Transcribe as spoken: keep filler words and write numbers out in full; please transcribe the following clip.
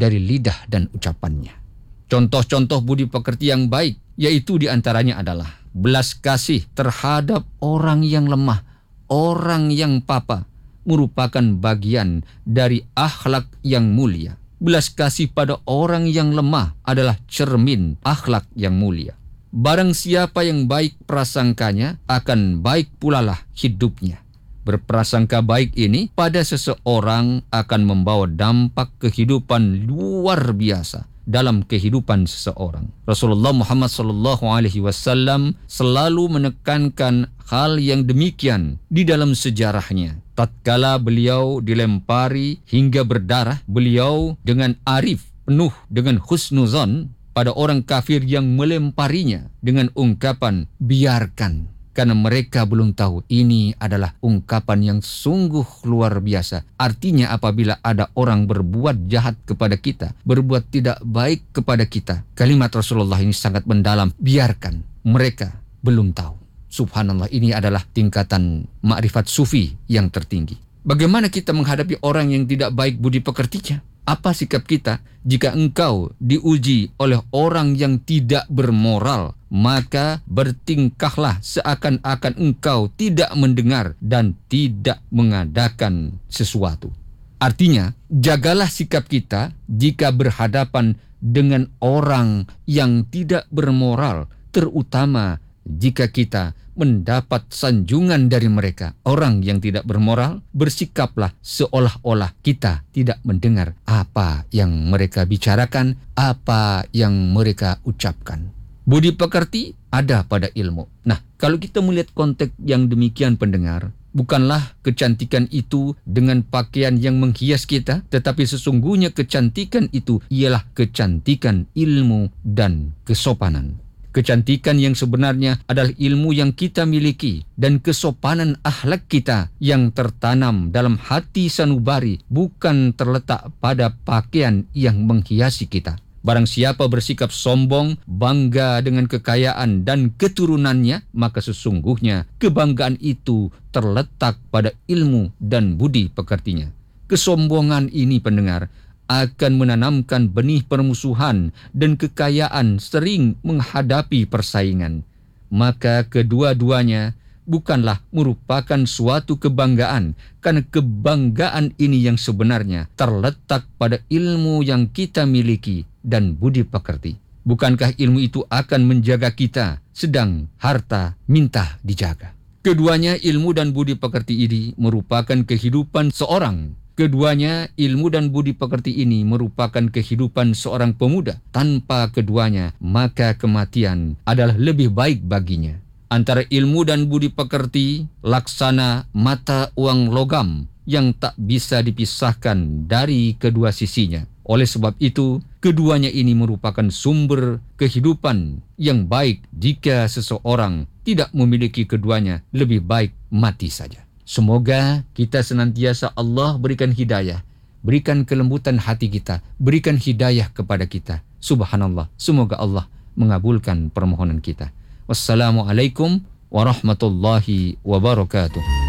dari lidah dan ucapannya. Contoh-contoh budi pekerti yang baik yaitu diantaranya adalah belas kasih terhadap orang yang lemah, orang yang papa, merupakan bagian dari akhlak yang mulia. Belas kasih pada orang yang lemah adalah cermin akhlak yang mulia. Barang siapa yang baik prasangkanya, akan baik pula lah hidupnya. Berprasangka baik ini pada seseorang akan membawa dampak kehidupan luar biasa dalam kehidupan seseorang. Rasulullah Muhammad sallallahu alaihi wasallam selalu menekankan hal yang demikian di dalam sejarahnya. Tatkala beliau dilempari hingga berdarah, beliau dengan arif, penuh dengan husnuzon pada orang kafir yang melemparinya dengan ungkapan biarkan. Karena mereka belum tahu ini adalah ungkapan yang sungguh luar biasa. Artinya apabila ada orang berbuat jahat kepada kita, berbuat tidak baik kepada kita, kalimat Rasulullah ini sangat mendalam. Biarkan, mereka belum tahu. Subhanallah, ini adalah tingkatan makrifat sufi yang tertinggi. Bagaimana kita menghadapi orang yang tidak baik budi pekertinya? Apa sikap kita jika engkau diuji oleh orang yang tidak bermoral? Maka bertingkahlah seakan-akan engkau tidak mendengar dan tidak mengadakan sesuatu. Artinya, jagalah sikap kita jika berhadapan dengan orang yang tidak bermoral, terutama jika kita mendapat sanjungan dari mereka. Orang yang tidak bermoral, bersikaplah seolah-olah kita tidak mendengar apa yang mereka bicarakan, apa yang mereka ucapkan. Budi pekerti ada pada ilmu. Nah, kalau kita melihat konteks yang demikian pendengar, bukanlah kecantikan itu dengan pakaian yang menghias kita, tetapi sesungguhnya kecantikan itu ialah kecantikan ilmu dan kesopanan. Kecantikan yang sebenarnya adalah ilmu yang kita miliki dan kesopanan akhlak kita yang tertanam dalam hati sanubari, bukan terletak pada pakaian yang menghiasi kita. Barang siapa bersikap sombong, bangga dengan kekayaan dan keturunannya, maka sesungguhnya kebanggaan itu terletak pada ilmu dan budi pekertinya. Kesombongan ini, pendengar, akan menanamkan benih permusuhan dan kekayaan sering menghadapi persaingan. Maka kedua-duanya bukanlah merupakan suatu kebanggaan, karena kebanggaan ini yang sebenarnya terletak pada ilmu yang kita miliki dan budi pekerti. Bukankah ilmu itu akan menjaga kita, sedang harta minta dijaga? Keduanya, ilmu dan budi pekerti ini merupakan kehidupan seorang. Keduanya, ilmu dan budi pekerti ini merupakan kehidupan seorang pemuda. Tanpa keduanya, maka kematian adalah lebih baik baginya. Antara ilmu dan budi pekerti, laksana mata uang logam yang tak bisa dipisahkan dari kedua sisinya. Oleh sebab itu, keduanya ini merupakan sumber kehidupan yang baik. Jika seseorang tidak memiliki keduanya, lebih baik mati saja. Semoga kita senantiasa Allah berikan hidayah, berikan kelembutan hati kita, berikan hidayah kepada kita. Subhanallah, semoga Allah mengabulkan permohonan kita. Wassalamualaikum warahmatullahi wabarakatuh.